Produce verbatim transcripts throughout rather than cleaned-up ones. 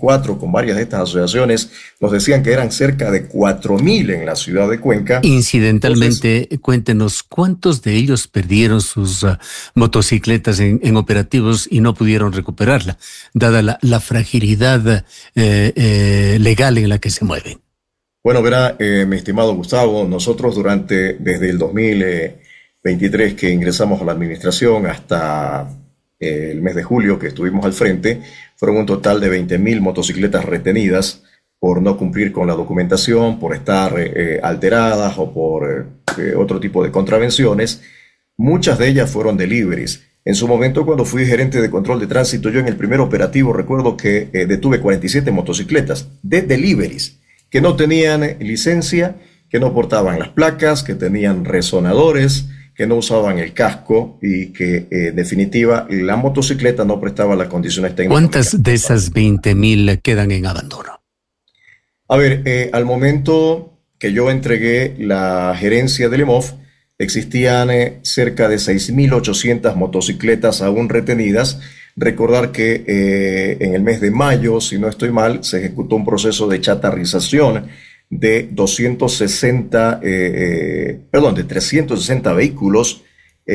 veinticuatro con varias de estas asociaciones, nos decían que eran cerca de cuatro mil en la ciudad de Cuenca. Incidentalmente, Entonces, cuéntenos, ¿cuántos de ellos perdieron sus uh, motocicletas en, en operativos y no pudieron recuperarla, dada la, la fragilidad eh, eh, legal en la que se mueven? Bueno, verá, eh, mi estimado Gustavo, nosotros durante, desde el dos mil veintitrés que ingresamos a la administración hasta eh, el mes de julio que estuvimos al frente, fueron un total de veinte mil motocicletas retenidas por no cumplir con la documentación, por estar eh, alteradas o por eh, otro tipo de contravenciones. Muchas de ellas fueron deliveries. En su momento, cuando fui gerente de control de tránsito, yo en el primer operativo recuerdo que eh, detuve cuarenta y siete motocicletas de deliveries, que no tenían licencia, que no portaban las placas, que tenían resonadores, que no usaban el casco y que, eh, en definitiva, la motocicleta no prestaba las condiciones técnicas. ¿Cuántas de esas veinte mil quedan en abandono? A ver, eh, al momento que yo entregué la gerencia del E M O F, existían eh, cerca de seis mil ochocientas motocicletas aún retenidas. Recordar que eh, en el mes de mayo, si no estoy mal, se ejecutó un proceso de chatarrización de doscientos sesenta, eh, eh, perdón, de trescientos sesenta vehículos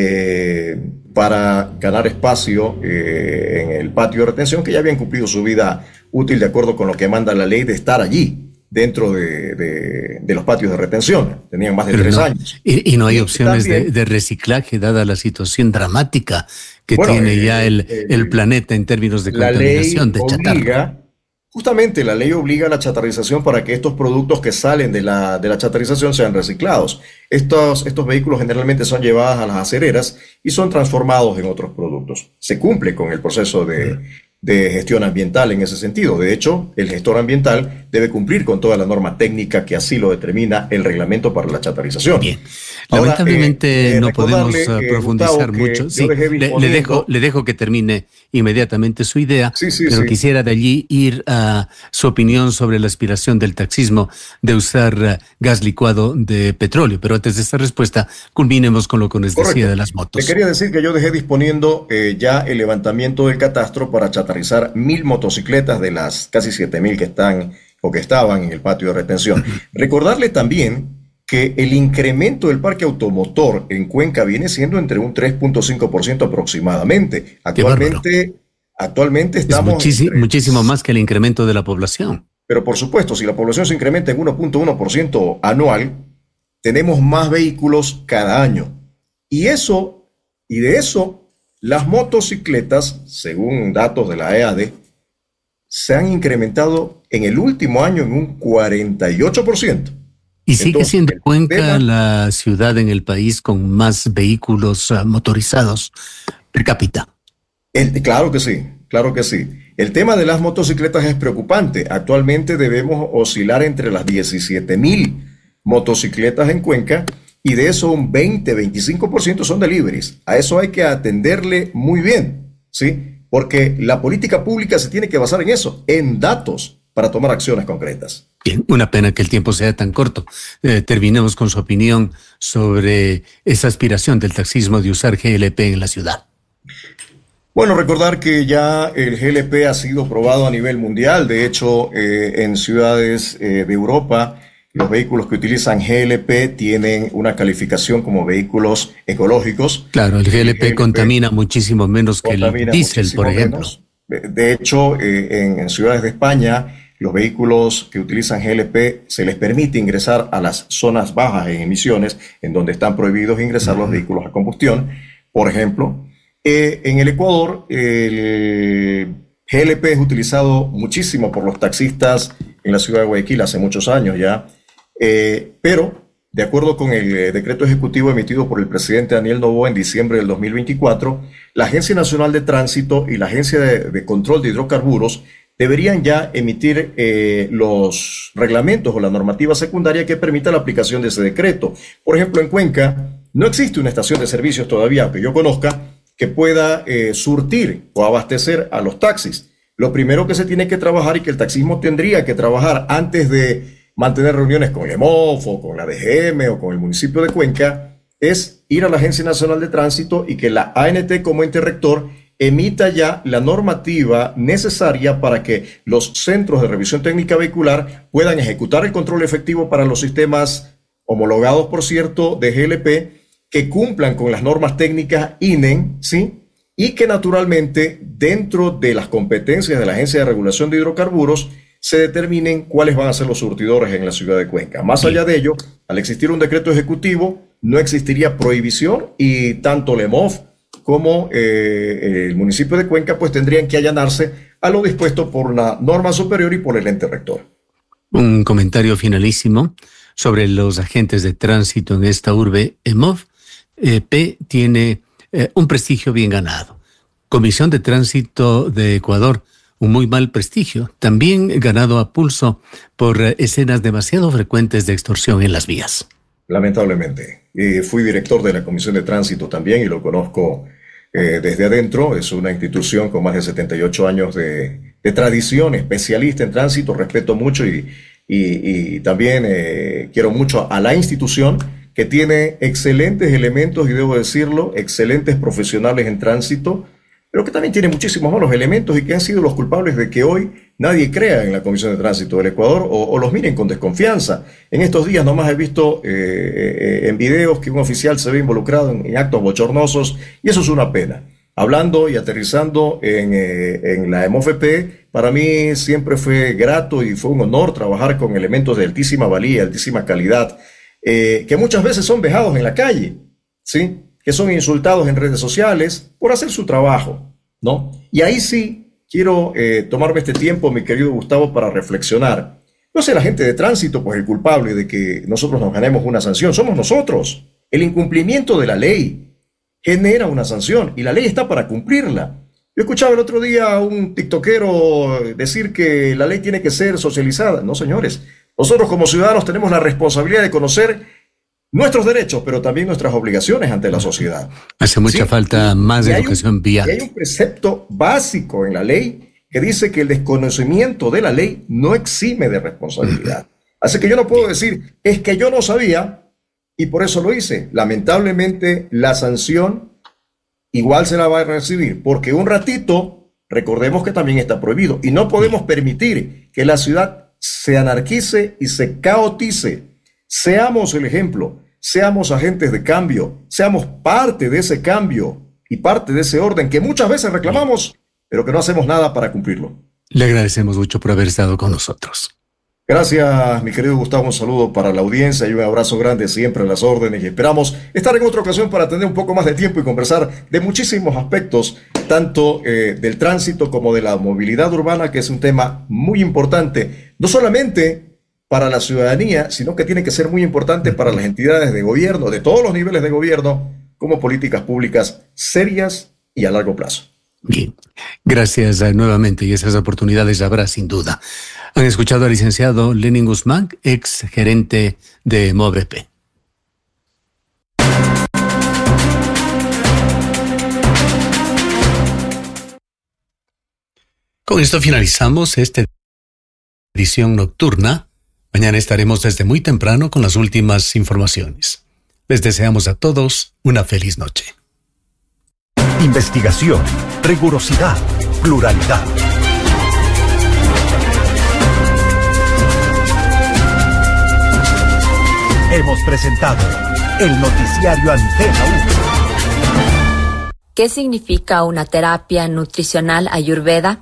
eh, para ganar espacio eh, en el patio de retención, que ya habían cumplido su vida útil de acuerdo con lo que manda la ley de estar allí dentro de, de, de los patios de retención. Tenían más de Pero tres no, años. Y, y no hay y opciones también, de, de reciclaje, dada la situación dramática que bueno, tiene eh, ya el, eh, el planeta en términos de la contaminación, ley de chatarra. obliga, justamente la ley obliga a la chatarrización para que estos productos que salen de la, de la chatarrización sean reciclados. Estos, estos vehículos generalmente son llevados a las acereras y son transformados en otros productos. Se cumple con el proceso de, de gestión ambiental en ese sentido. De hecho, el gestor ambiental debe cumplir con toda la norma técnica que así lo determina el reglamento para la chatarrización. Bien. Ahora, Lamentablemente eh, eh, no podemos uh, eh, profundizar Gustavo, mucho. Sí, le, le, dejo, le dejo que termine inmediatamente su idea, sí, sí, pero sí. quisiera de allí ir a su opinión sobre la aspiración del taxismo de usar uh, gas licuado de petróleo. Pero antes de esta respuesta, culminemos con lo que nos decía Correcto. de las motos. Le quería decir que yo dejé disponiendo eh, ya el levantamiento del catastro para chatarrizar mil motocicletas de las casi siete mil que están o que estaban en el patio de retención. Recordarle también que el incremento del parque automotor en Cuenca viene siendo entre un tres punto cinco por ciento aproximadamente. Actualmente, actualmente estamos... Es muchis- entre... muchísimo más que el incremento de la población. Pero por supuesto, si la población se incrementa en uno punto uno por ciento anual, tenemos más vehículos cada año. Y eso, y de eso, las motocicletas, según datos de la E A D, se han incrementado en el último año en un cuarenta y ocho por ciento. Y sigue Entonces, siendo el Cuenca tema- la ciudad en el país con más vehículos uh, motorizados per cápita. El- claro que sí, claro que sí. El tema de las motocicletas es preocupante. Actualmente debemos oscilar entre las diecisiete mil motocicletas en Cuenca y de eso un veinte, veinticinco por ciento son deliveries. A eso hay que atenderle muy bien, ¿sí? Porque la política pública se tiene que basar en eso, en datos, para tomar acciones concretas. Bien, una pena que el tiempo sea tan corto. Eh, terminemos con su opinión sobre esa aspiración del taxismo de usar G L P en la ciudad. Bueno, recordar que ya el G L P ha sido probado a nivel mundial. De hecho, eh, en ciudades eh, de Europa, los vehículos que utilizan G L P tienen una calificación como vehículos ecológicos. Claro, el G L P, G L P contamina muchísimo menos que el contamina diésel, muchísimo por ejemplo. menos. De, de hecho, eh, en, en ciudades de España, los vehículos que utilizan G L P se les permite ingresar a las zonas bajas en emisiones, en donde están prohibidos ingresar uh-huh. los vehículos a combustión. Por ejemplo, eh, en el Ecuador, el G L P es utilizado muchísimo por los taxistas en la ciudad de Guayaquil hace muchos años ya, eh, pero de acuerdo con el eh, decreto ejecutivo emitido por el presidente Daniel Noboa en diciembre del dos mil veinticuatro, la Agencia Nacional de Tránsito y la Agencia de, de Control de Hidrocarburos deberían ya emitir eh, los reglamentos o la normativa secundaria que permita la aplicación de ese decreto. Por ejemplo, en Cuenca no existe una estación de servicios todavía, que yo conozca, que pueda eh, surtir o abastecer a los taxis. Lo primero que se tiene que trabajar y que el taxismo tendría que trabajar antes de mantener reuniones con el E M O F o con la D G M o con el municipio de Cuenca es ir a la Agencia Nacional de Tránsito y que la A N T como ente rector emita ya la normativa necesaria para que los centros de revisión técnica vehicular puedan ejecutar el control efectivo para los sistemas homologados, por cierto, de G L P, que cumplan con las normas técnicas I N E M, ¿sí? Y que naturalmente dentro de las competencias de la Agencia de Regulación de Hidrocarburos se determinen cuáles van a ser los surtidores en la ciudad de Cuenca. Más allá de ello, al existir un decreto ejecutivo, no existiría prohibición y tanto la E M O F como eh, el municipio de Cuenca pues tendrían que allanarse a lo dispuesto por la norma superior y por el ente rector. Un comentario finalísimo sobre los agentes de tránsito en esta urbe. E M O F eh, P tiene eh, un prestigio bien ganado. Comisión de Tránsito de Ecuador, un muy mal prestigio, también ganado a pulso por eh, escenas demasiado frecuentes de extorsión en las vías. Lamentablemente. Eh, fui director de la Comisión de Tránsito también y lo conozco eh, desde adentro. Es una institución con más de setenta y ocho años de, de tradición, especialista en tránsito, respeto mucho y, y, y también eh, quiero mucho a la institución, que tiene excelentes elementos, y debo decirlo, excelentes profesionales en tránsito, pero que también tiene muchísimos malos elementos y que han sido los culpables de que hoy nadie crea en la Comisión de Tránsito del Ecuador o, o los miren con desconfianza. En estos días nomás he visto eh, eh, en videos que un oficial se ve involucrado en, en actos bochornosos y eso es una pena. Hablando y aterrizando en, eh, en la E M O F P, para mí siempre fue grato y fue un honor trabajar con elementos de altísima valía, altísima calidad, eh, que muchas veces son vejados en la calle, ¿sí?, que son insultados en redes sociales por hacer su trabajo, ¿no? Y ahí sí quiero eh, tomarme este tiempo, mi querido Gustavo, para reflexionar. No es el agente de tránsito, pues el culpable de que nosotros nos ganemos una sanción, somos nosotros. El incumplimiento de la ley genera una sanción y la ley está para cumplirla. Yo escuchaba el otro día a un tiktokero decir que la ley tiene que ser socializada. No, señores, nosotros como ciudadanos tenemos la responsabilidad de conocer nuestros derechos, pero también nuestras obligaciones ante la sociedad. Hace mucha ¿sí? falta más y educación un, vial. Y hay un precepto básico en la ley que dice que el desconocimiento de la ley no exime de responsabilidad. Así que yo no puedo decir, es que yo no sabía y por eso lo hice. Lamentablemente, la sanción igual se la va a recibir, porque un ratito, recordemos que también está prohibido, y no podemos permitir que la ciudad se anarquice y se caotice. Seamos el ejemplo, seamos agentes de cambio, seamos parte de ese cambio y parte de ese orden que muchas veces reclamamos, pero que no hacemos nada para cumplirlo. Le agradecemos mucho por haber estado con nosotros. Gracias, mi querido Gustavo, un saludo para la audiencia y un abrazo grande siempre a las órdenes, y esperamos estar en otra ocasión para tener un poco más de tiempo y conversar de muchísimos aspectos, tanto eh, del tránsito como de la movilidad urbana, que es un tema muy importante, no solamente para la ciudadanía, sino que tiene que ser muy importante para las entidades de gobierno, de todos los niveles de gobierno, como políticas públicas serias y a largo plazo. Bien, gracias uh, nuevamente, y esas oportunidades habrá sin duda. Han escuchado al licenciado Lenin Guzmán, ex gerente de M O V P. Con esto finalizamos esta edición nocturna. Mañana estaremos desde muy temprano con las últimas informaciones. Les deseamos a todos una feliz noche. Investigación, rigurosidad, pluralidad. Hemos presentado el noticiario Antena uno. ¿Qué significa una terapia nutricional ayurveda?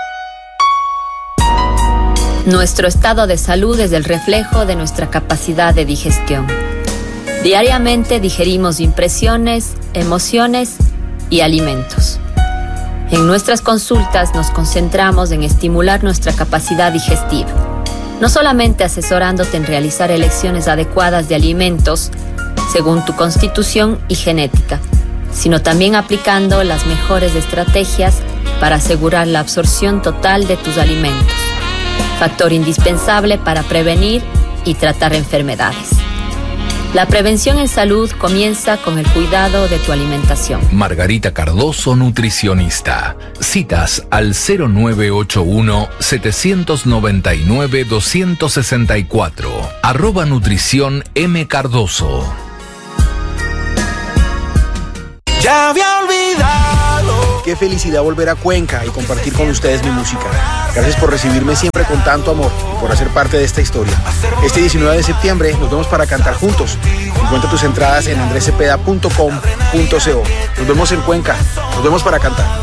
Nuestro estado de salud es el reflejo de nuestra capacidad de digestión. Diariamente digerimos impresiones, emociones y alimentos. En nuestras consultas nos concentramos en estimular nuestra capacidad digestiva, no solamente asesorándote en realizar elecciones adecuadas de alimentos según tu constitución y genética, sino también aplicando las mejores estrategias para asegurar la absorción total de tus alimentos, factor indispensable para prevenir y tratar enfermedades. La prevención en salud comienza con el cuidado de tu alimentación. Margarita Cardoso, nutricionista. Citas al cero nueve ocho uno, siete nueve nueve, dos seis cuatro. Arroba nutrición M. Cardoso. Ya había olvidado qué felicidad volver a Cuenca y compartir con ustedes mi música. Gracias por recibirme siempre con tanto amor y por hacer parte de esta historia. Este diecinueve de septiembre nos vemos para cantar juntos. Encuentra tus entradas en andres cepeda punto com punto co. Nos vemos en Cuenca. Nos vemos para cantar.